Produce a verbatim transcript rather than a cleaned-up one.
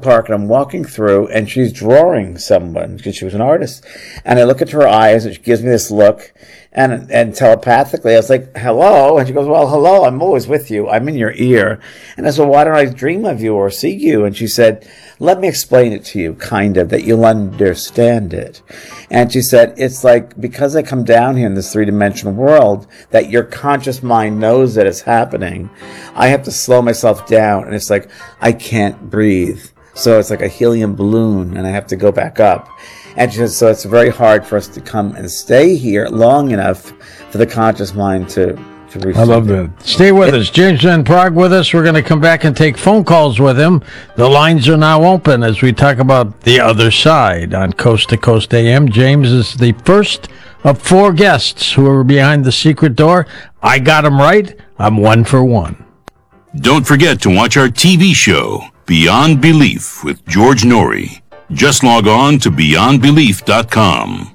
park, and I'm walking through, and she's drawing someone because she was an artist. And I look into her eyes, and she gives me this look, and and telepathically, I was like, "Hello," and she goes, "Well, hello. I'm always with you. I'm in your ear." And I said, "Why don't I dream of you or see you?" And she said, "Let me explain it to you, kind of, that you'll understand it." And she said, "It's like because I come down here in this three-dimensional world, that your conscious mind knows that it's happening. I have to slow myself down, and it's like I can't breathe. So it's like a helium balloon, and I have to go back up." And she says, so it's very hard for us to come and stay here long enough for the conscious mind to, to reach. I love that. Stay with it, us. James Van Praagh with us. We're going to come back and take phone calls with him. The lines are now open as we talk about the other side on Coast to Coast A M. James is the first of four guests who are behind the secret door. I got him right. I'm one for one. Don't forget to watch our T V show, Beyond Belief, with George Norrie. Just log on to beyond belief dot com.